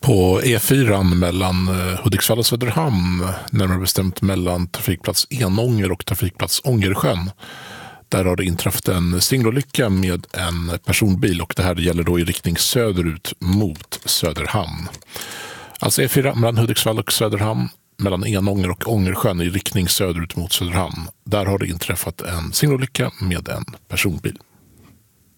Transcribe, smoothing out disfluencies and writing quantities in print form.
På E4 mellan Hudiksvall och Söderhamn, närmare bestämt mellan trafikplats Enånger och trafikplats Ångersjön. Där har det inträffat en singelolycka med en personbil och det här gäller då i riktning söderut mot Söderhamn. Alltså E4 mellan Hudiksvall och Söderhamn, mellan Enånger och Ångersjön i riktning söderut mot Söderhamn. Där har det inträffat en singelolycka med en personbil.